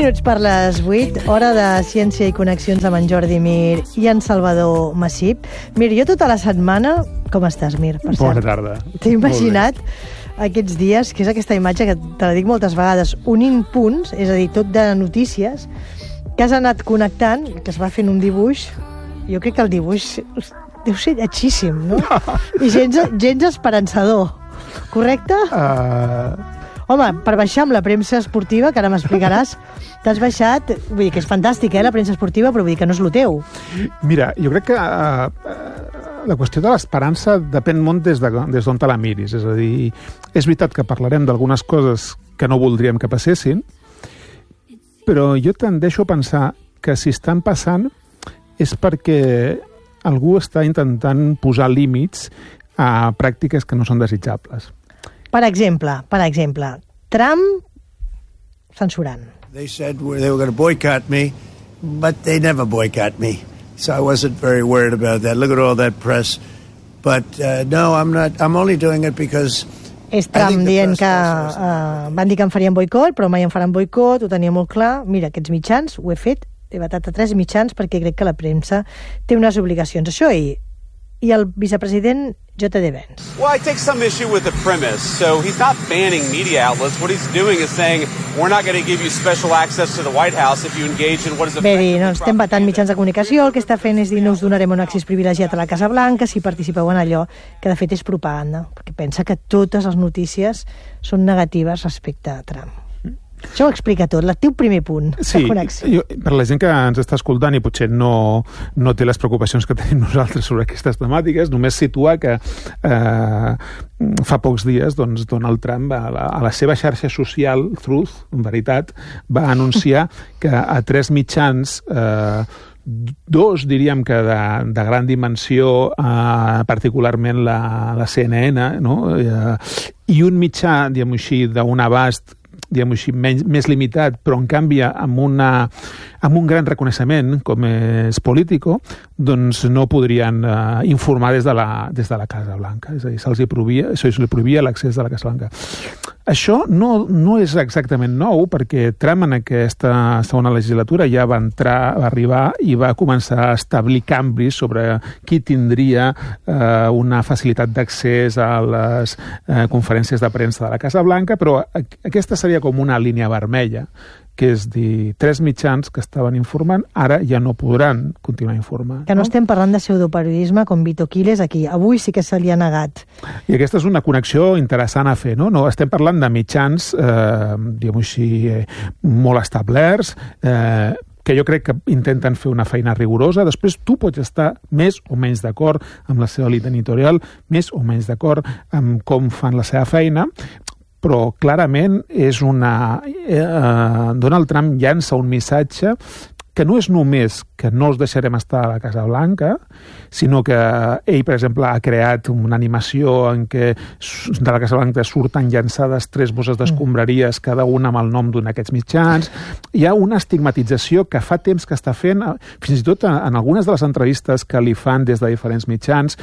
minuts per les 8, hora de Ciència i Connexions amb en Jordi Mir i en Salvador Massip. Mir, jo tota la setmana... Com estàs, Mir? Bona tarda. T'he imaginat aquests dies, que és aquesta imatge que te la dic moltes vegades, unint punts, és a dir, tot de notícies, que has anat connectant, que es va fent un dibuix. Jo crec que el dibuix deu ser lletgíssim, no? I gens esperançador, correcte? Home, per baixar amb la premsa esportiva, que ara m'explicaràs, t'has baixat... Vull dir que és fantàstic, la premsa esportiva, però vull dir que no és lo teu. Mira, jo crec que la qüestió de l'esperança depèn molt des d'on te la miris. És a dir, és veritat que parlarem d'algunes coses que no voldríem que passessin, però jo tendeixo a pensar que si estan passant és perquè algú està intentant posar límits a pràctiques que no són desitjables. Per exemple, Trump censurant. They said they were going to boycott me, but they never boycott me. So I wasn't very worried about that. Look at all that press. But no, I'm not. I'm only doing it because... És Trump dient que van dir que em farien boicot, però mai em faran boicot, ho tenia molt clar. Mira, aquests mitjans ho he fet, he vetat a 3 mitjans perquè crec que la premsa té unes obligacions. Això i el vicepresident J.D. Vance. Well, I take some issue with the premise. So he's not banning media outlets. What he's doing is saying, we're not going to give you special access to the White House if you engage in what is... Bé, no estem vetant mitjans de comunicació. El que està fent és dir, no us donarem un accés privilegiat a la Casa Blanca si participeu en allò que de fet és propaganda. Perquè pensa que totes les notícies són negatives respecte a Trump. Això ho explica tot, el teu primer punt de connexió. Per la gent que ens està escoltant i potser no té les preocupacions que tenim nosaltres sobre aquestes temàtiques, només situar que fa pocs dies doncs, Donald Trump a la seva xarxa social, Truth, en veritat, va anunciar que a 3 mitjans... 2, diríem que de gran dimensió, particularment la CNN, no? I un mitjà, diguem-ho així, d'un abast més limitat, però en canvi amb un gran reconeixement com és Politico, doncs no podrien informar des de la Casa Blanca. És a dir, se'ls prohibia l'accés de la Casa Blanca. Això no és exactament nou, perquè Trump en aquesta segona legislatura ja va arribar i va començar a establir canvis sobre qui tindria una facilitat d'accés a les conferències de premsa de la Casa Blanca, però aquesta seria com una línia vermella, que és dir, 3 mitjans que estaven informant, ara ja no podran continuar informant. Que no estem parlant de pseudoperiodisme com Vito Quiles aquí. Avui sí que se li ha negat. I aquesta és una connexió interessant a fer, no? Estem parlant de mitjans, diguem-ho així, molt establerts, que jo crec que intenten fer una feina rigorosa. Després tu pots estar més o menys d'acord amb la seva línia editorial, més o menys d'acord amb com fan la seva feina, però clarament és Donald Trump llança un missatge que no és només que no els deixarem estar a la Casa Blanca, sinó que ell, per exemple, ha creat una animació en què de la Casa Blanca surten llançades 3 bosses d'escombraries, cada una amb el nom d'un d'aquests mitjans. Hi ha una estigmatització que fa temps que està fent, fins i tot en algunes de les entrevistes que li fan des de diferents mitjans,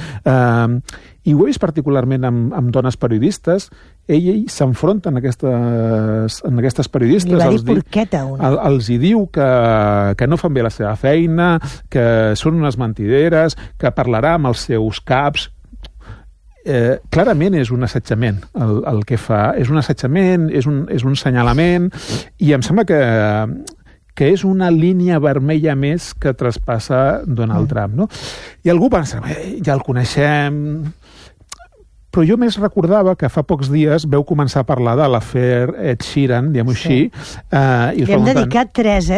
i ho he vist particularment amb dones periodistes, ell s'enfronta en aquestes periodistes. Li va dir porqueta una. Els hi diu que no fan bé la seva feina, que són unes mentideres, que parlarà amb els seus caps. Clarament és un assetjament el que fa. És un assetjament, és un senyalament, i em sembla que és una línia vermella més que traspassa Donald Trump, no? I algú pensa, ja el coneixem... Però jo més recordava que fa pocs dies veu començar a parlar de l'afer Ed Sheeran, diguem-ho així. I hem dedicat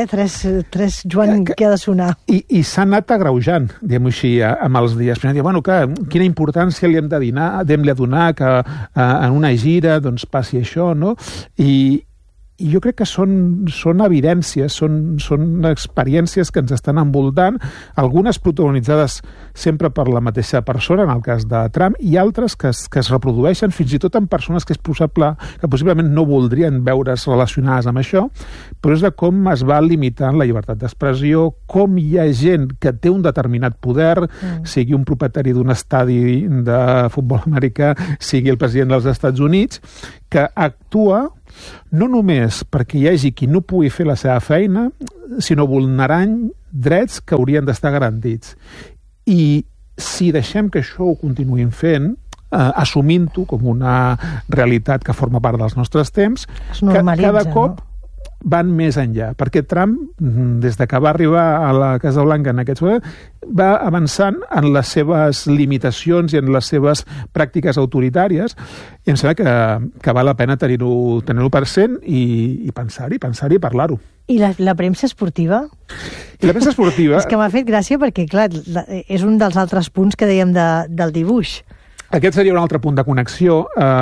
3 Joan, que ha de sonar. I s'ha anat agreujant, diguem-ho així, amb els dies. Però bueno, quina importància li hem de donar que en una gira doncs, passi això, no? I jo crec que són evidències, són experiències que ens estan envoltant, algunes protagonitzades sempre per la mateixa persona, en el cas de Trump, i altres que es reprodueixen fins i tot en persones que és possible que possiblement no voldrien veure's relacionades amb això, però és de com es va limitant la llibertat d'expressió, com hi ha gent que té un determinat poder, sigui un propietari d'un estadi de futbol americà, sigui el president dels Estats Units, que actua no només perquè hi hagi qui no pugui fer la seva feina, sinó vulnerant drets que haurien d'estar garantits. I si deixem que això ho continuïn fent, assumint-ho com una realitat que forma part dels nostres temps, cada cop van més enllà, perquè Trump, des de que va arribar a la Casa Blanca en aquests moments, va avançant en les seves limitacions i en les seves pràctiques autoritàries, i em sembla que val la pena tenir-ho present i pensar-hi i parlar-ho. I la premsa esportiva? I la premsa esportiva... És que m'ha fet gràcia perquè, clar, és un dels altres punts que dèiem del dibuix. Aquest seria un altre punt de connexió.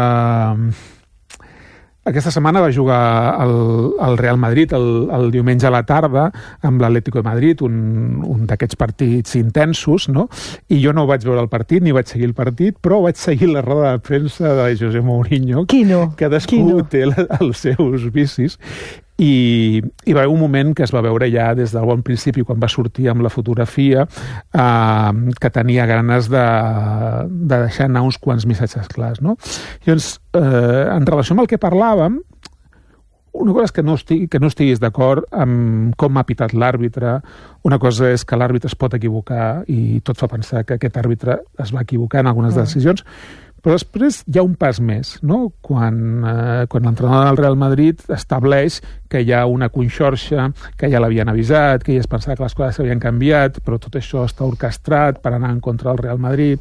Aquesta setmana va jugar el Real Madrid el diumenge a la tarda amb l'Atlético de Madrid, un d'aquests partits intensos, no? I jo no vaig veure el partit, ni vaig seguir el partit, però vaig seguir la roda de premsa de José Mourinho, cadascú té els seus vicis. I va haver un moment que es va veure ja des del bon principi, quan va sortir amb la fotografia, que tenia ganes de deixar anar uns quants missatges clars, no? Llavors, en relació amb el que parlàvem, una cosa és que no estiguis d'acord amb com ha pitat l'àrbitre, una cosa és que l'àrbitre es pot equivocar i tot fa pensar que aquest àrbitre es va equivocar en algunes decisions, però després hi ha un pas més, no? Quan l'entrenador del Real Madrid estableix que hi ha una conxorxa, que ja l'havien avisat, que ja es pensava que les coses s'havien canviat, però tot això està orquestrat per anar en contra del Real Madrid,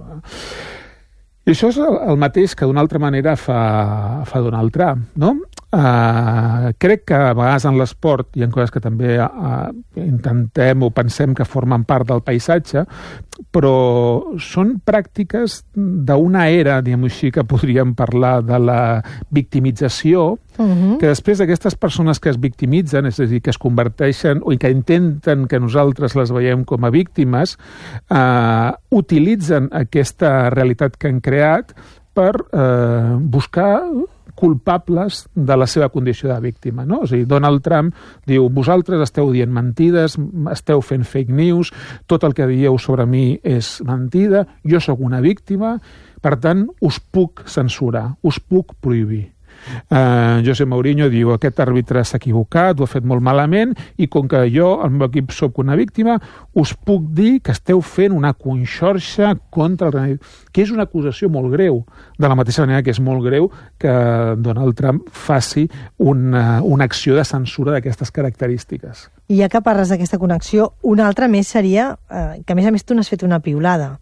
I això és el mateix que d'una altra manera fa Donald Trump, no? Crec que a vegades en l'esport hi ha coses que també intentem o pensem que formen part del paisatge, però són pràctiques d'una era, diguem-ho així, que podríem parlar de la victimització, que després d'aquestes persones que es victimitzen, és a dir, que es converteixen o que intenten que nosaltres les veiem com a víctimes, utilitzen aquesta realitat que han creat per buscar culpables de la seva condició de víctima, no? És a dir, Donald Trump diu, vosaltres esteu dient mentides, esteu fent fake news, tot el que dieu sobre mi és mentida, jo sóc una víctima, per tant, us puc censurar, us puc prohibir. José Mourinho diu, aquest àrbitre s'ha equivocat, ho ha fet molt malament, i com que jo, el meu equip, sóc una víctima, us puc dir que esteu fent una conxorxa contra el Real Madrid, que és una acusació molt greu, de la mateixa manera que és molt greu que Donald Trump faci una acció de censura d'aquestes característiques. I ja que parles d'aquesta connexió, una altra més seria, que a més tu n'has fet una piulada,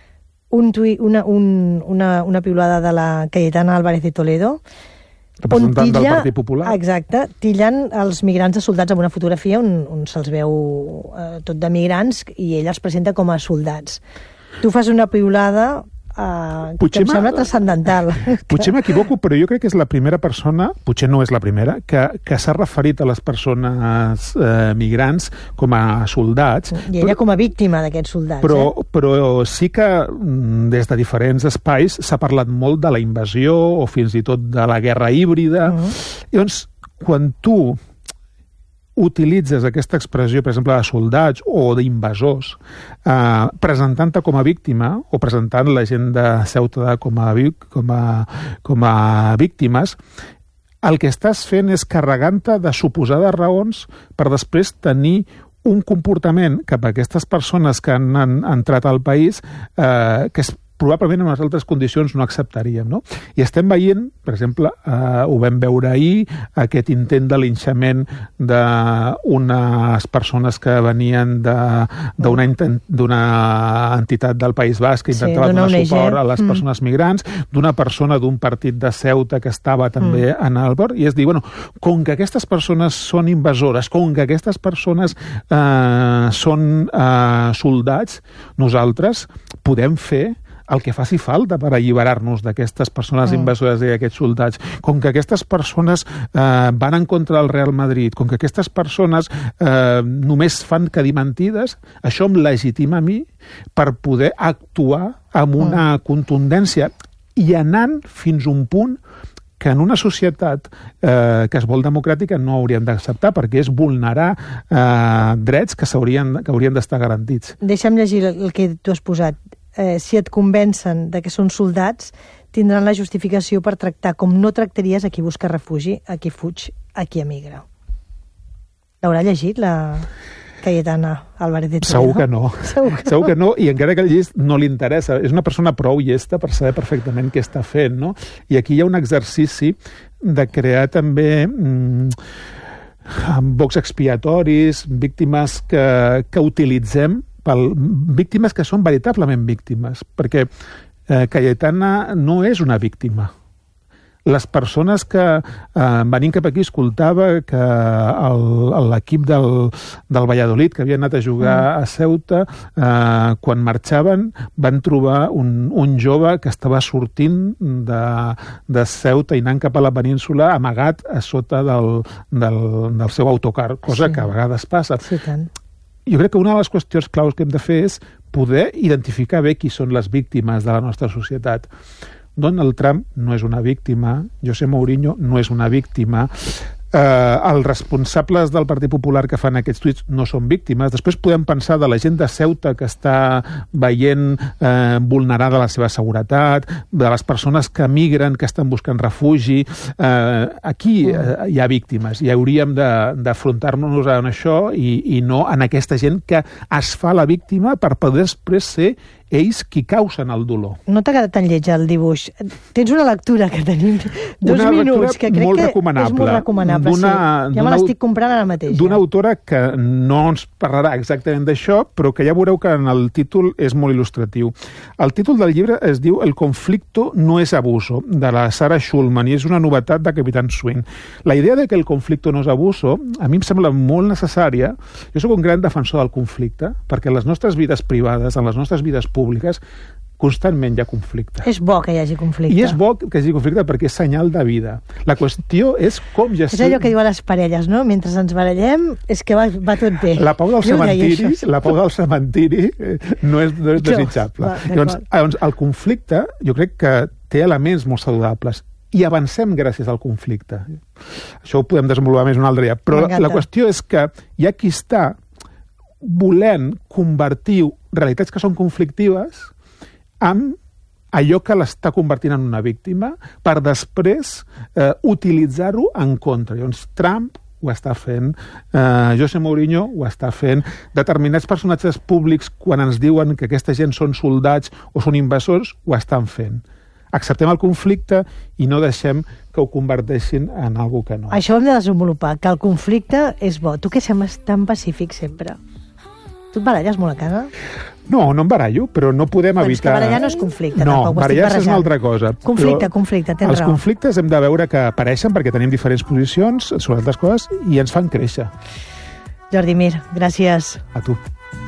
una piulada de la Cayetana Álvarez de Toledo, representant del Partit Popular. Exacte, tillen els migrants de soldats amb una fotografia on se'ls veu tot de migrants i ell els presenta com a soldats. Tu fas una piulada que em sembla transcendental. Potser m'equivoco, però jo crec que és la primera persona, potser no és la primera, que s'ha referit a les persones migrants com a soldats. I ella com a víctima d'aquests soldats. Però sí que des de diferents espais s'ha parlat molt de la invasió o fins i tot de la guerra híbrida. Llavors, quan tu utilitzes aquesta expressió, per exemple, de soldats o d'invasors, presentant-te com a víctima o presentant la gent de Ceuta com a víctimes, el que estàs fent és carregant-te de suposades raons per després tenir un comportament cap a aquestes persones que han entrat al país que probablement en unes altres condicions no acceptaríem, no? I estem veient, per exemple, ho vam veure ahir, aquest intent de linxament d'unes persones que venien d'una entitat del País Basc que intentava donar suport a les persones migrants, d'una persona d'un partit de Ceuta que estava també en el bord, i és dir, bueno, com que aquestes persones són invasores, com que aquestes persones són soldats, nosaltres podem fer el que faci falta per alliberar-nos d'aquestes persones invasores i d'aquests soldats. Com que aquestes persones van en contra del Real Madrid, com que aquestes persones només fan que dir mentides, això em legitima a mi per poder actuar amb una contundència i anant fins a un punt que en una societat que es vol democràtica no hauríem d'acceptar, perquè és vulnerar drets que haurien d'estar garantits. Deixa'm llegir el que tu has posat. Si et convencen de que són soldats, tindran la justificació per tractar com no tractaries a qui busca refugi, a qui fuig, a qui emigra. L'haurà llegit, la Cayetana Álvarez de Toledo? Segur que no. Segur que no, i encara que el llegís no li interessa. És una persona prou llesta per saber perfectament què està fent, no? I aquí hi ha un exercici de crear també bocs expiatoris, víctimes que utilitzem, víctimes que són veritablement víctimes, perquè Cayetana no és una víctima. Les persones que venint cap aquí escoltava que l'equip del Valladolid, que havia anat a jugar a Ceuta, quan marxaven van trobar un jove que estava sortint de Ceuta i anant cap a la península amagat a sota del seu autocar, cosa que a vegades passa. Sí, tant. Jo crec que una de les qüestions claus que hem de fer és poder identificar bé qui són les víctimes de la nostra societat. Donald Trump no és una víctima, José Mourinho no és una víctima, els responsables del Partit Popular que fan aquests tuits no són víctimes. Després podem pensar de la gent de Ceuta que està veient vulnerada la seva seguretat, de les persones que migren, que estan buscant refugi. Aquí hi ha víctimes i hauríem d'afrontar-nos en això i no en aquesta gent que es fa la víctima per poder després ser ells qui causen el dolor. No t'ha quedat tan lleig el dibuix. Tens una lectura que tenim 2 minuts, que crec que és molt recomanable. Ja me l'estic comprant ara mateix. D'una autora que no ens parlarà exactament d'això, però que ja veureu que en el títol és molt il·lustratiu. El títol del llibre es diu El conflicto no es abuso, de la Sarah Schulman, i és una novetat de Capitán Swing. La idea de que el conflicto no és abuso a mi em sembla molt necessària. Jo sóc un gran defensor del conflicte, perquè en les nostres vides privades, en les nostres vides públiques, constantment hi ha conflicte. És bo que hi hagi conflicte. I és bo que hi hagi conflicte perquè és senyal de vida. La qüestió és com És allò que diuen les parelles, no? Mentre ens barallem és que va tot bé. La pau del cementiri no és desitjable. Llavors, el conflicte jo crec que té elements molt saludables i avancem gràcies al conflicte. Això ho podem desenvolupar més un altre dia. Però la qüestió és que hi ha qui està volent convertir realitats que són conflictives amb allò que l'està convertint en una víctima per després utilitzar-ho en contra. Llavors, Trump ho està fent, José Mourinho ho està fent, determinats personatges públics, quan ens diuen que aquesta gent són soldats o són invasors, ho estan fent. Acceptem el conflicte i no deixem que ho converteixin en algo que no. Això ho hem de desenvolupar, que el conflicte és bo. Tu que sembles tan pacífic sempre. Tu et baralles molt a casa? No em barallo, però no podem evitar... És que barallar no és conflicte, no, tampoc. Barallar-se és una altra cosa. Conflicte, tens raó. Els conflictes hem de veure que apareixen perquè tenim diferents posicions sobre altres coses i ens fan créixer. Jordi Mir, gràcies. A tu.